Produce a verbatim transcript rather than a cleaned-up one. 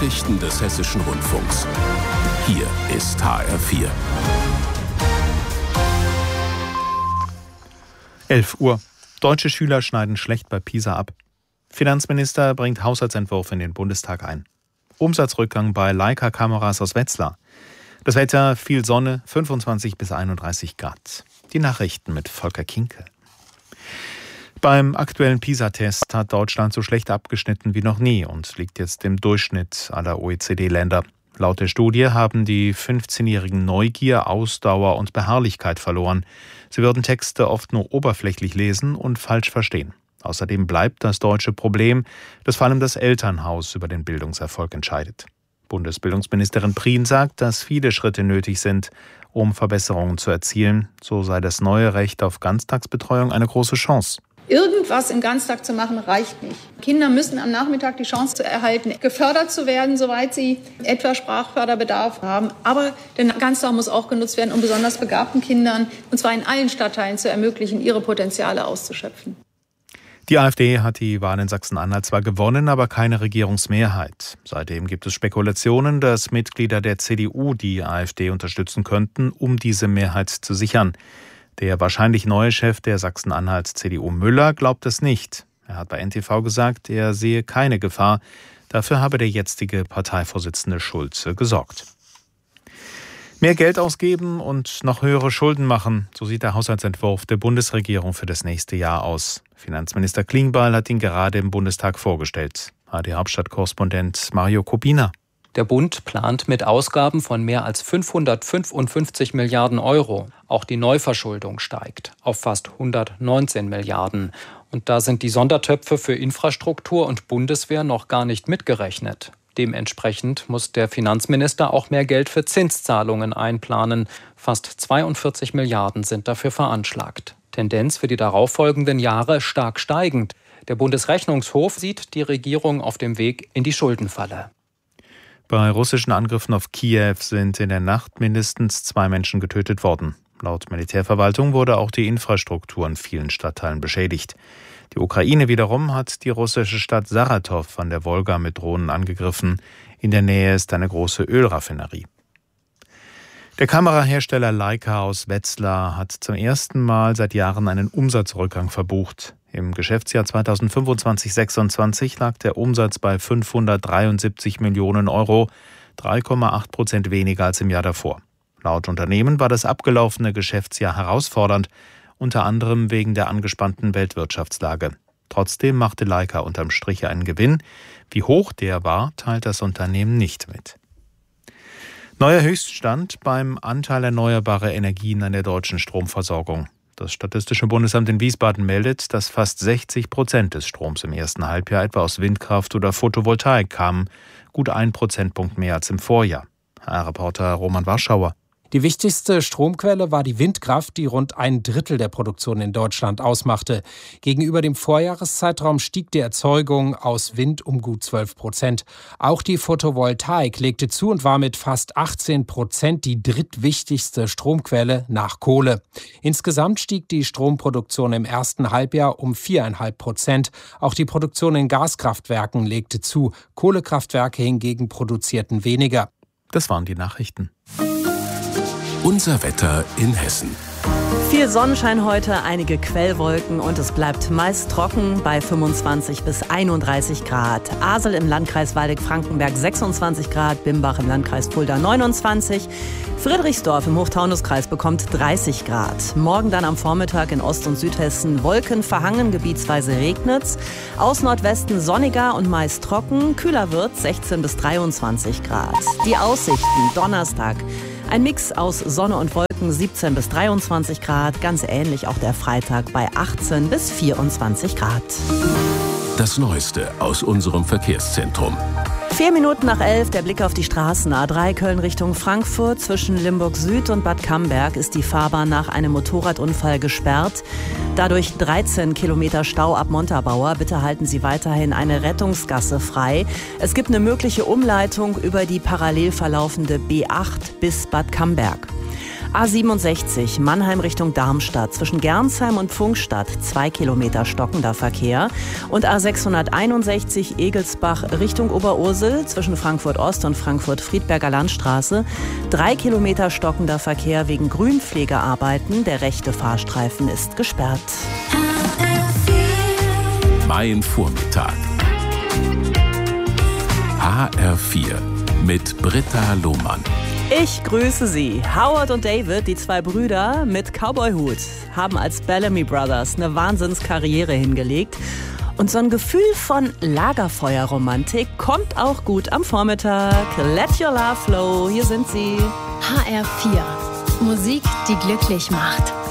Nachrichten des Hessischen Rundfunks. Hier ist H R vier. elf Uhr. Deutsche Schüler schneiden schlecht bei PISA ab. Finanzminister bringt Haushaltsentwurf in den Bundestag ein. Umsatzrückgang bei Leica-Kameras aus Wetzlar. Das Wetter, viel Sonne, fünfundzwanzig bis einunddreißig Grad. Die Nachrichten mit Volker Kinkel. Beim aktuellen PISA-Test hat Deutschland so schlecht abgeschnitten wie noch nie und liegt jetzt im Durchschnitt aller O E C D-Länder. Laut der Studie haben die fünfzehnjährigen Neugier, Ausdauer und Beharrlichkeit verloren. Sie würden Texte oft nur oberflächlich lesen und falsch verstehen. Außerdem bleibt das deutsche Problem, dass vor allem das Elternhaus über den Bildungserfolg entscheidet. Bundesbildungsministerin Prien sagt, dass viele Schritte nötig sind, um Verbesserungen zu erzielen. So sei das neue Recht auf Ganztagsbetreuung eine große Chance. Irgendwas im Ganztag zu machen, reicht nicht. Kinder müssen am Nachmittag die Chance zu erhalten, gefördert zu werden, soweit sie etwa Sprachförderbedarf haben. Aber der Ganztag muss auch genutzt werden, um besonders begabten Kindern, und zwar in allen Stadtteilen, zu ermöglichen, ihre Potenziale auszuschöpfen. Die AfD hat die Wahl in Sachsen-Anhalt zwar gewonnen, aber keine Regierungsmehrheit. Seitdem gibt es Spekulationen, dass Mitglieder der C D U die AfD unterstützen könnten, um diese Mehrheit zu sichern. Der wahrscheinlich neue Chef der Sachsen-Anhalt-C D U Müller glaubt es nicht. Er hat bei N T V gesagt, er sehe keine Gefahr. Dafür habe der jetzige Parteivorsitzende Schulze gesorgt. Mehr Geld ausgeben und noch höhere Schulden machen, so sieht der Haushaltsentwurf der Bundesregierung für das nächste Jahr aus. Finanzminister Klingbeil hat ihn gerade im Bundestag vorgestellt. H D-Hauptstadt-Korrespondent Mario Kubina. Der Bund plant mit Ausgaben von mehr als fünfhundertfünfundfünfzig Milliarden Euro. Auch die Neuverschuldung steigt auf fast hundertneunzehn Milliarden. Und da sind die Sondertöpfe für Infrastruktur und Bundeswehr noch gar nicht mitgerechnet. Dementsprechend muss der Finanzminister auch mehr Geld für Zinszahlungen einplanen. Fast zweiundvierzig Milliarden sind dafür veranschlagt. Tendenz für die darauffolgenden Jahre stark steigend. Der Bundesrechnungshof sieht die Regierung auf dem Weg in die Schuldenfalle. Bei russischen Angriffen auf Kiew sind in der Nacht mindestens zwei Menschen getötet worden. Laut Militärverwaltung wurde auch die Infrastruktur in vielen Stadtteilen beschädigt. Die Ukraine wiederum hat die russische Stadt Saratow an der Wolga mit Drohnen angegriffen. In der Nähe ist eine große Ölraffinerie. Der Kamerahersteller Leica aus Wetzlar hat zum ersten Mal seit Jahren einen Umsatzrückgang verbucht. Im Geschäftsjahr zweitausendfünfundzwanzig sechsundzwanzig lag der Umsatz bei fünfhundertdreiundsiebzig Millionen Euro, drei Komma acht Prozent weniger als im Jahr davor. Laut Unternehmen war das abgelaufene Geschäftsjahr herausfordernd, unter anderem wegen der angespannten Weltwirtschaftslage. Trotzdem machte Leica unterm Strich einen Gewinn. Wie hoch der war, teilt das Unternehmen nicht mit. Neuer Höchststand beim Anteil erneuerbarer Energien an der deutschen Stromversorgung. Das Statistische Bundesamt in Wiesbaden meldet, dass fast sechzig Prozent des Stroms im ersten Halbjahr etwa aus Windkraft oder Photovoltaik kamen, gut ein Prozentpunkt mehr als im Vorjahr. H R-Reporter Roman Warschauer. Die wichtigste Stromquelle war die Windkraft, die rund ein Drittel der Produktion in Deutschland ausmachte. Gegenüber dem Vorjahreszeitraum stieg die Erzeugung aus Wind um gut zwölf Prozent. Auch die Photovoltaik legte zu und war mit fast achtzehn Prozent die drittwichtigste Stromquelle nach Kohle. Insgesamt stieg die Stromproduktion im ersten Halbjahr um vier Komma fünf Prozent. Auch die Produktion in Gaskraftwerken legte zu. Kohlekraftwerke hingegen produzierten weniger. Das waren die Nachrichten. Unser Wetter in Hessen. Viel Sonnenschein heute, einige Quellwolken und es bleibt meist trocken bei fünfundzwanzig bis einunddreißig Grad. Asel im Landkreis Waldeck-Frankenberg sechsundzwanzig Grad, Bimbach im Landkreis Fulda neunundzwanzig, Friedrichsdorf im Hochtaunuskreis bekommt dreißig Grad. Morgen dann am Vormittag in Ost- und Südhessen Wolken verhangen, gebietsweise regnet's. Aus Nordwesten sonniger und meist trocken, kühler wird's sechzehn bis dreiundzwanzig Grad. Die Aussichten Donnerstag. Ein Mix aus Sonne und Wolken, siebzehn bis dreiundzwanzig Grad. Ganz ähnlich auch der Freitag bei achtzehn bis vierundzwanzig Grad. Das Neueste aus unserem Verkehrszentrum. Vier Minuten nach elf, der Blick auf die Straßen. A drei Köln Richtung Frankfurt. Zwischen Limburg Süd und Bad Camberg ist die Fahrbahn nach einem Motorradunfall gesperrt. Dadurch dreizehn Kilometer Stau ab Montabaur. Bitte halten Sie weiterhin eine Rettungsgasse frei. Es gibt eine mögliche Umleitung über die parallel verlaufende B acht bis Bad Camberg. A siebenundsechzig Mannheim Richtung Darmstadt zwischen Gernsheim und Pfungstadt zwei Kilometer stockender Verkehr und A sechshunderteinundsechzig Egelsbach Richtung Oberursel zwischen Frankfurt Ost und Frankfurt-Friedberger Landstraße drei Kilometer stockender Verkehr wegen Grünpflegearbeiten. Der rechte Fahrstreifen ist gesperrt. Mein Vormittag. H R vier mit Britta Lohmann. Ich grüße Sie. Howard und David, die zwei Brüder mit Cowboy-Hut, haben als Bellamy Brothers eine Wahnsinnskarriere hingelegt. Und so ein Gefühl von Lagerfeuerromantik kommt auch gut am Vormittag. Let your love flow, hier sind sie. H R vier. Musik, die glücklich macht.